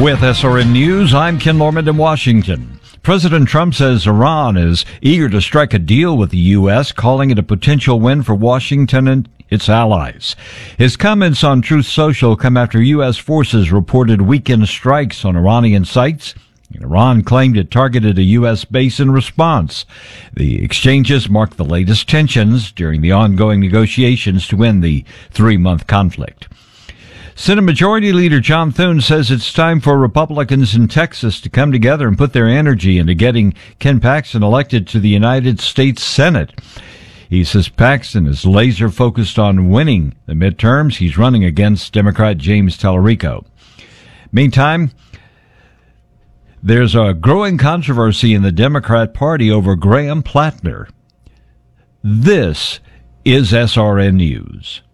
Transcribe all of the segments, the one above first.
With SRN News, I'm Ken Lorman in Washington. President Trump says Iran is eager to strike a deal with the U.S., calling it a potential win for Washington and its allies. His comments on Truth Social come after U.S. forces reported weekend strikes on Iranian sites. Iran claimed it targeted a U.S. base in response. The exchanges mark the latest tensions during the ongoing negotiations to end the 3-month conflict. Senate Majority Leader John Thune says it's time for Republicans in Texas to come together and put their energy into getting Ken Paxton elected to the United States Senate. He says Paxton is laser focused on winning the midterms. He's running against Democrat James Tallarico. Meantime, there's a growing controversy in the Democrat Party over Graham Plattner. This is SRN News.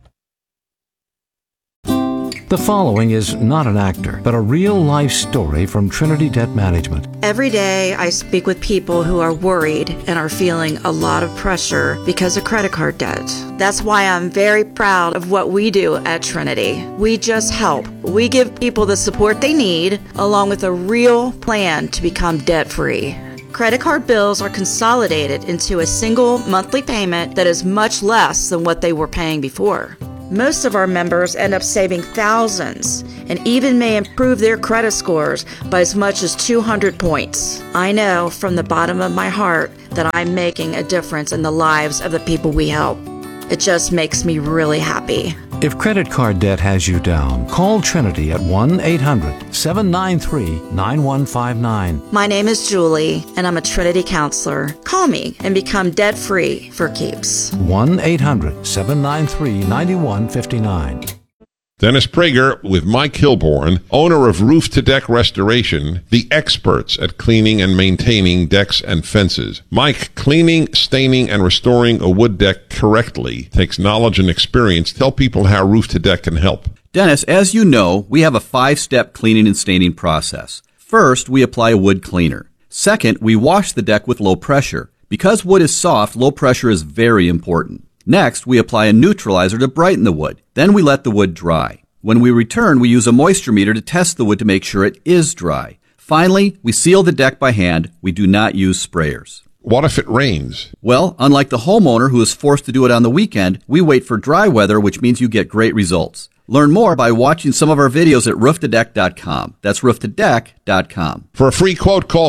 The following is not an actor, but a real-life story from Trinity Debt Management. Every day I speak with people who are worried and are feeling a lot of pressure because of credit card debt. That's why I'm very proud of what we do at Trinity. We just help. We give people the support they need, along with a real plan to become debt-free. Credit card bills are consolidated into a single monthly payment that is much less than what they were paying before. Most of our members end up saving thousands and even may improve their credit scores by as much as 200 points. I know from the bottom of my heart that I'm making a difference in the lives of the people we help. It just makes me really happy. If credit card debt has you down, call Trinity at 1-800-793-9159. My name is Julie, and I'm a Trinity counselor. Call me and become debt-free for keeps. 1-800-793-9159. Dennis Prager with Mike Kilborn, owner of Roof to Deck Restoration, the experts at cleaning and maintaining decks and fences. Mike, cleaning, staining, and restoring a wood deck correctly takes knowledge and experience. Tell people how Roof to Deck can help. Dennis, as you know, we have a 5-step cleaning and staining process. First, we apply a wood cleaner. Second, we wash the deck with low pressure. Because wood is soft, low pressure is very important. Next, we apply a neutralizer to brighten the wood. Then we let the wood dry. When we return, we use a moisture meter to test the wood to make sure it is dry. Finally, we seal the deck by hand. We do not use sprayers. What if it rains? Well, unlike the homeowner who is forced to do it on the weekend, we wait for dry weather, which means you get great results. Learn more by watching some of our videos at rooftodeck.com. That's rooftodeck.com. For a free quote, call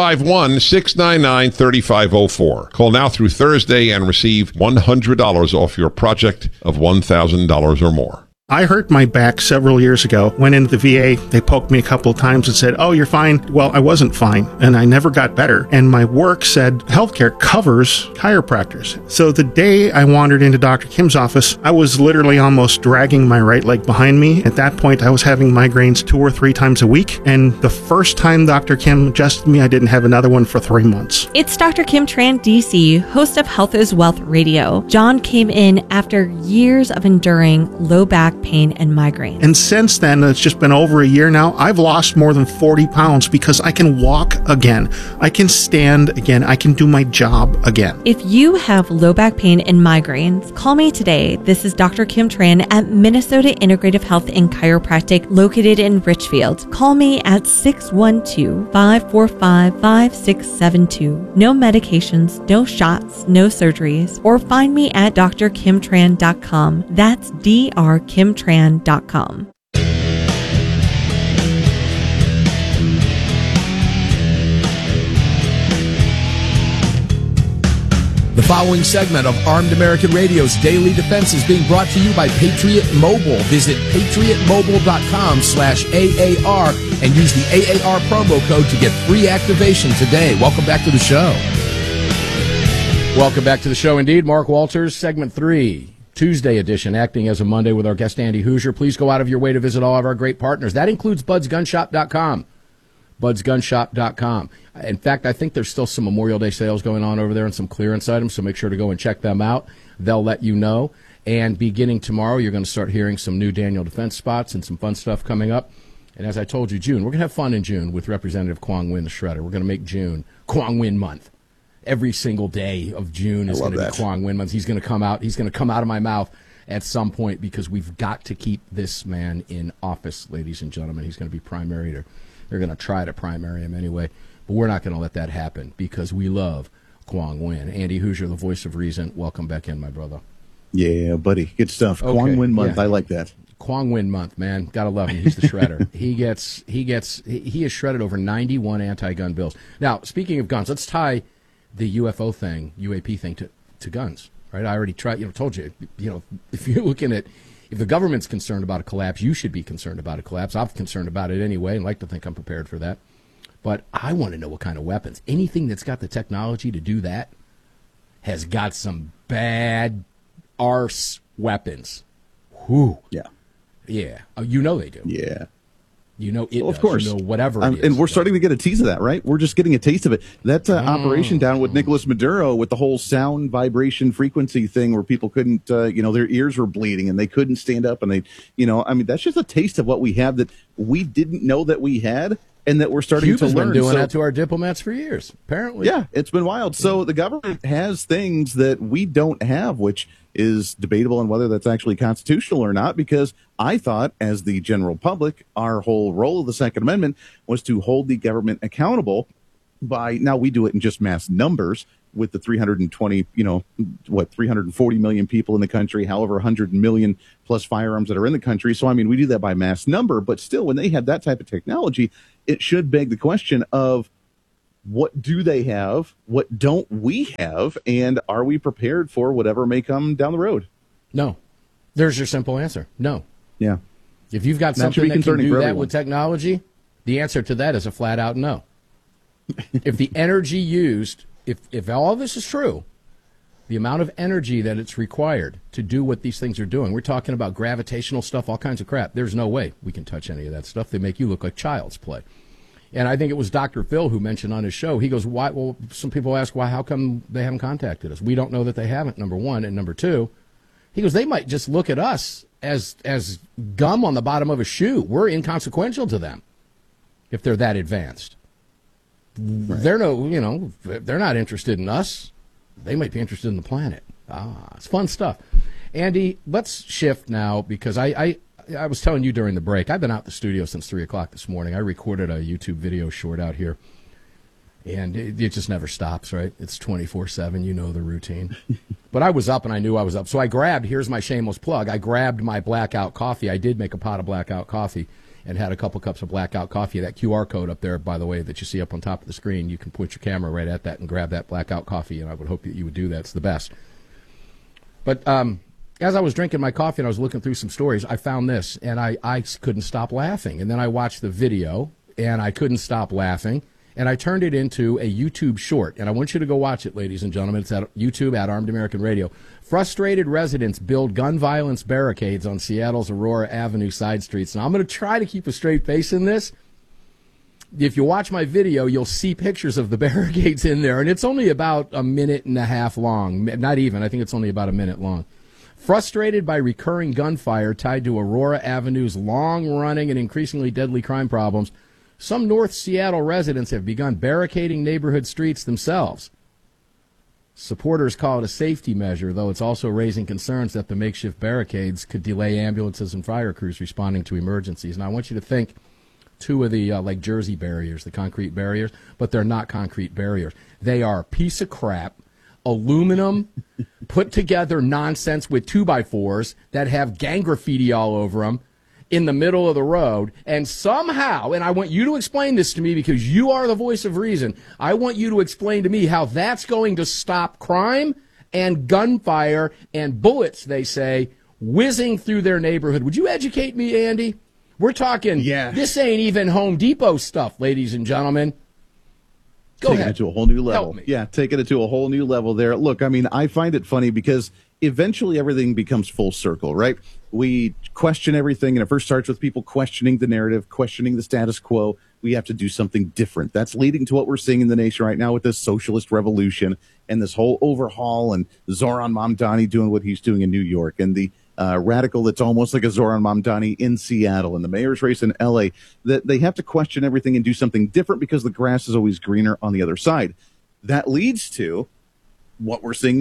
651-699-3504. Call now through Thursday and receive $100 off your project of $1,000 or more. I hurt my back several years ago, went into the VA, they poked me a couple of times and said, "Oh, you're fine." Well, I wasn't fine, and I never got better. And my work said healthcare covers chiropractors. So the day I wandered into Dr. Kim's office, I was literally almost dragging my right leg behind me. At that point, I was having migraines 2 or 3 times a week, and the first time Dr. Kim adjusted me, I didn't have another one for 3 months. It's Dr. Kim Tran, DC, host of Health is Wealth Radio. John came in after years of enduring low back pain and migraine. And since then, it's just been over a year now, I've lost more than 40 pounds because I can walk again. I can stand again. I can do my job again. If you have low back pain and migraines, call me today. This is Dr. Kim Tran at Minnesota Integrative Health and Chiropractic located in Richfield. Call me at 612-545-5672. No medications, no shots, no surgeries, or find me at drkimtran.com. That's drkimtran.com. The following segment of Armed American Radio's Daily Defense is being brought to you by Patriot Mobile. Visit patriotmobile.com/AAR and use the AAR promo code to get free activation today. Welcome back to the show. Welcome back to the show indeed. Mark Walters, segment 3. Tuesday edition, acting as a Monday with our guest Andy Hoosier. Please go out of your way to visit all of our great partners. That includes budsgunshop.com. budsgunshop.com. In fact, I think there's still some Memorial Day sales going on over there and some clearance items, so make sure to go and check them out. They'll let you know. And beginning tomorrow, you're going to start hearing some new Daniel Defense spots and some fun stuff coming up. And as I told you, June, we're going to have fun in June with Representative Kwong Win, the Shredder. We're going to make June Kwong Win month. Every single day of June is going to be Kwong Win month. He's going to come out. He's going to come out of my mouth at some point, because we've got to keep this man in office, ladies and gentlemen. He's going to be primaried, or they're going to try to primary him anyway. But we're not going to let that happen because we love Quang Nguyen. Andy Hoosier, the voice of reason. Welcome back in, my brother. Yeah, buddy. Good stuff. Okay, Quang Nguyen month. yeah. I like that. Quang Nguyen month, man. Gotta love him. He's the shredder. He has shredded over 91 anti-gun bills. Now, speaking of guns, let's tie the UFO thing, UAP thing to guns, right? I already told you, if you're looking at, if the government's concerned about a collapse, you should be concerned about a collapse. I'm concerned about it anyway and like to think I'm prepared for that. But I want to know what kind of weapons. Anything that's got the technology to do that has got some bad arse weapons. Whew. Yeah. Yeah. You know they do. Yeah. You know it Well, of does. course. You know whatever it is. And we're starting to get a tease of that, right? We're just getting a taste of it. That operation down with Nicolas Maduro with the whole sound vibration frequency thing where people couldn't, their ears were bleeding and they couldn't stand up. And that's just a taste of what we have that we didn't know that we had and that we're starting Cuba's to learn. been doing that to our diplomats for years, apparently. Yeah, it's been wild. So the government has things that we don't have, which is debatable on whether that's actually constitutional or not, because I thought, as the general public, our whole role of the Second Amendment was to hold the government accountable by, now we do it in just mass numbers with the 340 million people in the country, however 100 million plus firearms that are in the country. So, we do that by mass number, but still, when they have that type of technology, it should beg the question of, what do they have? What don't we have? And are we prepared for whatever may come down the road? No. There's your simple answer. No. Yeah. If you've got something that can do that with technology, the answer to that is a flat out no. If the energy used, if all this is true, the amount of energy that it's required to do what these things are doing, we're talking about gravitational stuff, all kinds of crap. There's no way we can touch any of that stuff. They make you look like child's play. And I think it was Dr. Phil who mentioned on his show, he goes, why? Well, some people ask, why? How come they haven't contacted us? We don't know that they haven't, number one. And number two, he goes, they might just look at us as gum on the bottom of a shoe. We're inconsequential to them if they're that advanced. Right. They're not interested in us. They might be interested in the planet. It's fun stuff. Andy, let's shift now, because I was telling you during the break, I've been out the studio since 3 o'clock this morning. I recorded a YouTube video short out here, and it just never stops, right? It's 24/7. You know the routine. But I was up, and I knew I was up. So I grabbed, here's my shameless plug, I grabbed my Blackout coffee. I did make a pot of Blackout coffee and had a couple cups of Blackout coffee. That QR code up there, by the way, that you see up on top of the screen, you can put your camera right at that and grab that Blackout coffee, and I would hope that you would do that. It's the best. But as I was drinking my coffee and I was looking through some stories, I found this, and I couldn't stop laughing. And then I watched the video, and I couldn't stop laughing. And I turned it into a YouTube short. And I want you to go watch it, ladies and gentlemen. It's at YouTube at Armed American Radio. Frustrated residents build gun violence barricades on Seattle's Aurora Avenue side streets. Now, I'm going to try to keep a straight face in this. If you watch my video, you'll see pictures of the barricades in there. And it's only about a minute and a half long. Not even. I think it's only about a minute long. Frustrated by recurring gunfire tied to Aurora Avenue's long-running and increasingly deadly crime problems, some North Seattle residents have begun barricading neighborhood streets themselves. Supporters call it a safety measure, though it's also raising concerns that the makeshift barricades could delay ambulances and fire crews responding to emergencies. Now, I want you to think two of the, like Jersey barriers, the concrete barriers, but they're not concrete barriers. They are a piece of crap, aluminum, put together nonsense with 2x4s that have gang graffiti all over them in the middle of the road. And somehow, and I want you to explain this to me because you are the voice of reason, I want you to explain to me how that's going to stop crime and gunfire and bullets, they say, whizzing through their neighborhood. Would you educate me, Andy? We're talking, this ain't even Home Depot stuff, ladies and gentlemen. Taking it to a whole new level. Yeah, taking it to a whole new level there. Look, I find it funny because eventually everything becomes full circle, right? We question everything, and it first starts with people questioning the narrative, questioning the status quo. We have to do something different. That's leading to what we're seeing in the nation right now with this socialist revolution and this whole overhaul, and Zoran Mamdani doing what he's doing in New York, and the radical that's almost like a Zoran Mamdani in Seattle, and the mayor's race in L.A., that they have to question everything and do something different because the grass is always greener on the other side. That leads to what we're seeing now.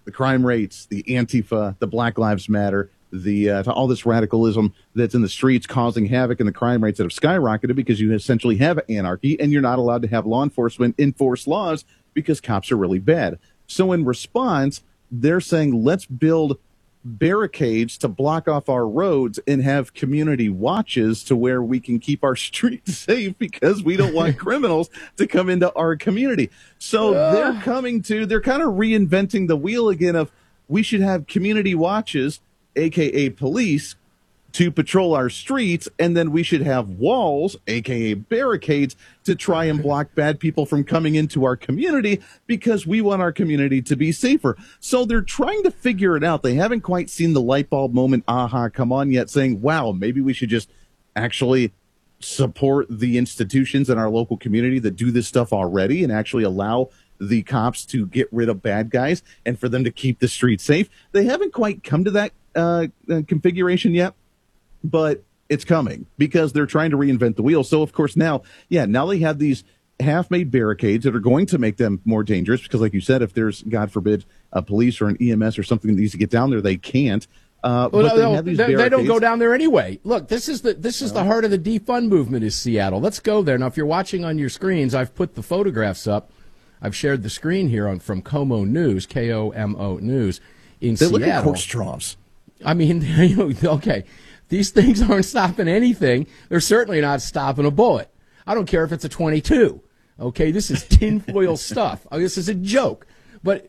the crime rates, the Antifa, the Black Lives Matter, to all this radicalism that's in the streets causing havoc, and the crime rates that have skyrocketed because you essentially have anarchy and you're not allowed to have law enforcement enforce laws because cops are really bad. So in response, they're saying, let's build barricades to block off our roads and have community watches to where we can keep our streets safe because we don't want criminals to come into our community. So they're kind of reinventing the wheel again of, we should have community watches, aka police, to patrol our streets, and then we should have walls, aka barricades, to try and block bad people from coming into our community because we want our community to be safer. So they're trying to figure it out. They haven't quite seen the light bulb moment, come on yet, saying, wow, maybe we should just actually support the institutions in our local community that do this stuff already and actually allow the cops to get rid of bad guys and for them to keep the streets safe. They haven't quite come to that configuration yet, but it's coming because they're trying to reinvent the wheel. So, of course, now they have these half-made barricades that are going to make them more dangerous because, like you said, if there's, God forbid, a police or an EMS or something that needs to get down there, they can't. They don't go down there anyway. Look, this is the heart of the defund movement is Seattle. Let's go there. Now, if you're watching on your screens, I've put the photographs up. I've shared the screen here from KOMO News, KOMO News in Seattle. They look like horse troughs. I mean, okay, these things aren't stopping anything. They're certainly not stopping a bullet. I don't care if it's a .22. Okay, this is tinfoil stuff. This is a joke.